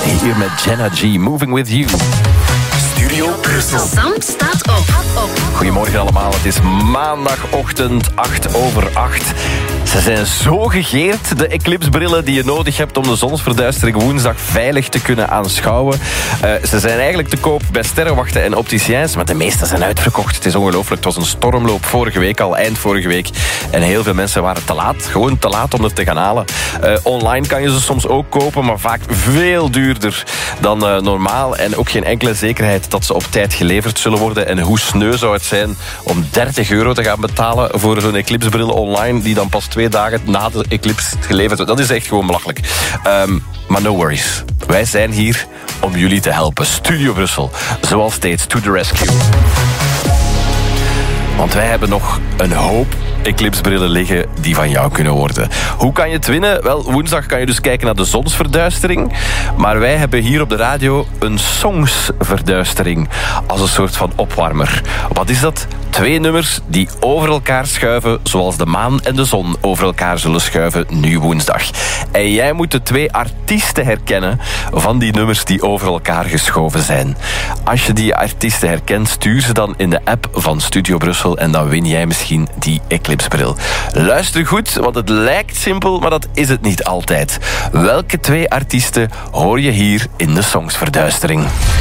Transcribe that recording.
Hier met Jenna G, Moving With You. Studio Brussel. Sam staat op. Goedemorgen allemaal, het is maandagochtend 8:08. Ze zijn zo gegeerd, de Eclipse-brillen die je nodig hebt om de zonsverduistering woensdag veilig te kunnen aanschouwen. Ze zijn eigenlijk te koop bij sterrenwachten en opticiens, maar de meeste zijn uitverkocht. Het is ongelooflijk, het was een stormloop vorige week al, eind vorige week. En heel veel mensen waren te laat, gewoon te laat om het te gaan halen. Online kan je ze soms ook kopen, maar vaak veel duurder dan normaal. En ook geen enkele zekerheid dat ze op tijd geleverd zullen worden. En hoe sneu zou het zijn om €30 te gaan betalen voor zo'n Eclipse-bril online, die dan pas 2 dagen na de Eclipse geleverd wordt. Dat is echt gewoon belachelijk. Maar no worries. Wij zijn hier om jullie te helpen. Studio Brussel, zoals steeds, to the rescue. Want wij hebben nog een hoop Eclipse-brillen liggen die van jou kunnen worden. Hoe kan je het winnen? Wel, woensdag kan je dus kijken naar de zonsverduistering. Maar wij hebben hier op de radio een songsverduistering als een soort van opwarmer. Wat is dat? 2 nummers die over elkaar schuiven, zoals de maan en de zon over elkaar zullen schuiven nu woensdag. En jij moet de 2 artiesten herkennen van die nummers die over elkaar geschoven zijn. Als je die artiesten herkent, stuur ze dan in de app van Studio Brussel en dan win jij misschien die Eclipse-bril. Luister goed, want het lijkt simpel, maar dat is het niet altijd. Welke 2 artiesten hoor je hier in de songsverduistering?